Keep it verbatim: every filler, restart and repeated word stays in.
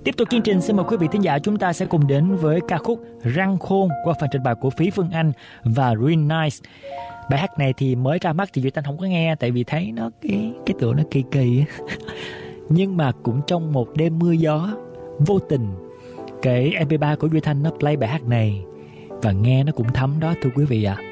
Tiếp tục chương trình, xin mời quý vị thính giả chúng ta sẽ cùng đến với ca khúc Răng Khôn qua phần trình bày của Phí Phương Anh và Real Nice. Bài hát này thì mới ra mắt thì Duy Thanh không có nghe, tại vì thấy nó cái cái tựa nó kỳ kỳ. Nhưng mà cũng trong một đêm mưa gió, vô tình cái em pê ba của Duy Thanh nó play bài hát này và nghe nó cũng thấm đó thưa quý vị ạ. À.